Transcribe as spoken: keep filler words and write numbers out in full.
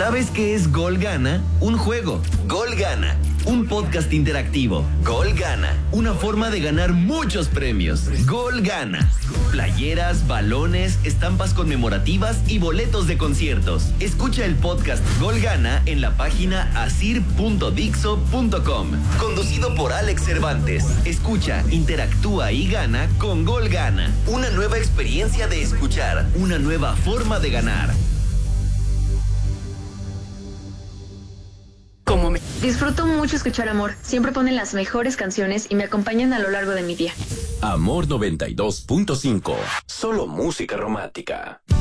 ¿Sabes qué es Gol Gana? Un juego. Gol Gana. Un podcast interactivo. Gol Gana. Una forma de ganar muchos premios. Gol Gana. Playeras, balones, estampas conmemorativas y boletos de conciertos. Escucha el podcast Gol Gana en la página asir punto dixo punto com. Conducido por Alex Cervantes. Escucha, interactúa y gana con Gol Gana. Una nueva experiencia de escuchar. Una nueva forma de ganar. Como me... Disfruto mucho escuchar Amor. Siempre ponen las mejores canciones y me acompañan a lo largo de mi día. Amor noventa y dos punto cinco. Solo música romántica.